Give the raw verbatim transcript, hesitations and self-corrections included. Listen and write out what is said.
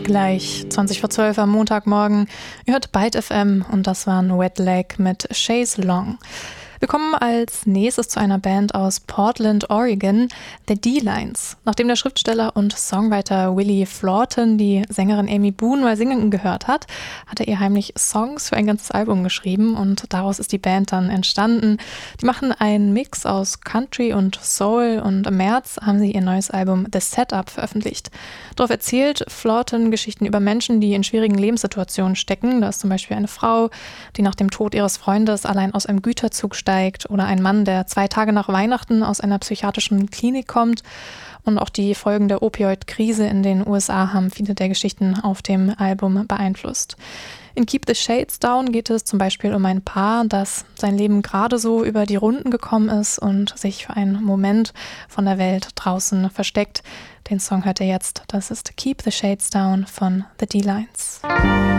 Gleich zwanzig vor zwölf am Montagmorgen. Ihr hört Byte F M und das war ein Wet Leg mit Chaise Long. Wir kommen als nächstes zu einer Band aus Portland, Oregon, The D-Lines. Nachdem der Schriftsteller und Songwriter Willie Flawton die Sängerin Amy Boone mal singen gehört hat, hat er ihr heimlich Songs für ein ganzes Album geschrieben und daraus ist die Band dann entstanden. Die machen einen Mix aus Country und Soul und im März haben sie ihr neues Album The Setup veröffentlicht. Darauf erzählt Flawton Geschichten über Menschen, die in schwierigen Lebenssituationen stecken. Da ist zum Beispiel eine Frau, die nach dem Tod ihres Freundes allein aus einem Güterzug steigt, oder ein Mann, der zwei Tage nach Weihnachten aus einer psychiatrischen Klinik kommt. Und auch die Folgen der Opioid-Krise in den U S A haben viele der Geschichten auf dem Album beeinflusst. In Keep the Shades Down geht es zum Beispiel um ein Paar, das sein Leben gerade so über die Runden gekommen ist und sich für einen Moment von der Welt draußen versteckt. Den Song hört ihr jetzt. Das ist Keep the Shades Down von The D-Lines.